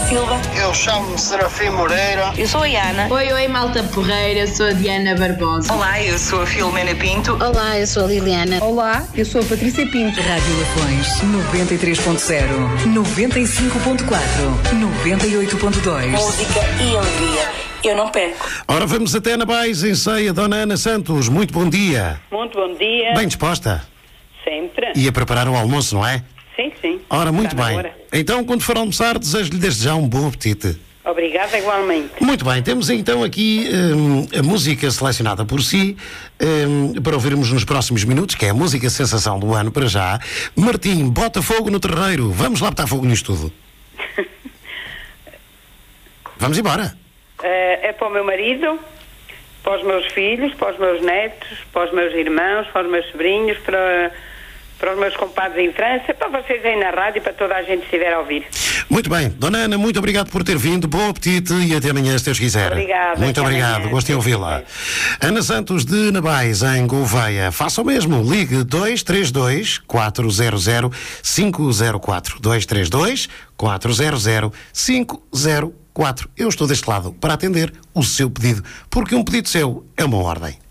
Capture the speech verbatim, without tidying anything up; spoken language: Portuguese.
Silva. Eu chamo-me Serafim Moreira. Eu sou a Ana. Oi, oi, malta porreira, eu sou a Diana Barbosa. Olá, eu sou a Filomena Pinto. Olá, eu sou a Liliana. Olá, eu sou a Patrícia Pinto. Rádio Lafões, noventa e três ponto zero, noventa e cinco ponto quatro, noventa e oito ponto dois. Música e alegria. Eu não perco. Ora, vamos até Nabais, em Ceia, Dona Ana Santos. Muito bom dia. Muito bom dia. Bem disposta? Sempre. E a preparar o almoço, não é? Sim, sim. Ora, muito Está na bem. hora. Então, quando for almoçar, desejo-lhe desde já um bom apetite. Obrigada, igualmente. Muito bem, temos então aqui hum, a música selecionada por si hum, para ouvirmos nos próximos minutos, que é a música sensação do ano para já. Martim, bota fogo no terreiro. Vamos lá botar fogo nisto tudo. Vamos embora. Eh, é para o meu marido, para os meus filhos, para os meus netos, para os meus irmãos, para os meus sobrinhos, para, para os meus compadres em França, para vocês aí na rádio, para toda a gente que estiver a ouvir. Muito bem, Dona Ana, muito obrigado por ter vindo, bom apetite e até amanhã, se Deus quiser. Obrigada. Muito Até obrigado, amanhã. gostei de ouvi-la. Ana Santos de Nabais, em Gouveia. Faça o mesmo, ligue dois três dois, quatro zero zero, cinco zero quatro. dois três dois, quatro zero zero, cinco zero quatro. Eu estou deste lado para atender o seu pedido, porque um pedido seu é uma ordem.